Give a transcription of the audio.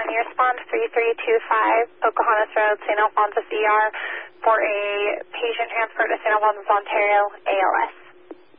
Can you respond 3325 Pocahontas Road, St. Alphonsus ER for a patient transfer to St. Alphonsus, Ontario, ALS?